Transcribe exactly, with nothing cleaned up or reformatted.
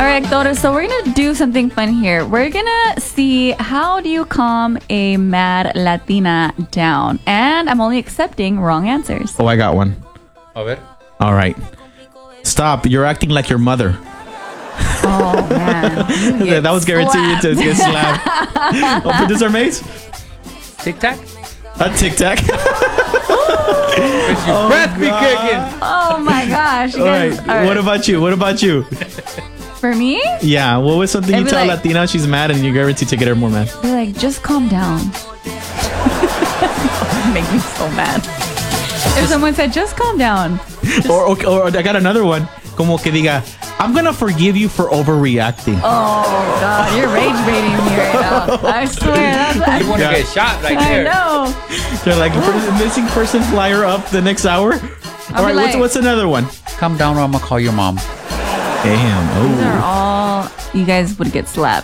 right, Hector, so we're going to do something fun here. We're going to see how do you calm a mad Latina down. And I'm only accepting wrong answers. Oh, I got one. A ver. All right. Stop. You're acting like your mother. Oh, man. That was guaranteed to get slapped. Oh, producer Mace? Tic Tac? A Tic Tac. Your breath be kicking. Oh, my gosh. You All guys, right. all right. What about you? What about you? For me? Yeah. What was something It'd you be tell like- Latina she's mad and you're guaranteed to get her more mad? Be like, just calm down. Make me so mad. If someone said, just calm down. Or, or, or I got another one. Como que diga, I'm going to forgive you for overreacting. Oh, God. You're rage baiting me right now. I swear. That's, You want to Yeah. get shot right I there. know. They're like, "Per- missing person flyer up the next hour. All be right. what's, like- what's another one? Calm down or I'm going to call your mom. Damn. These are Oh. all, you guys would get slapped.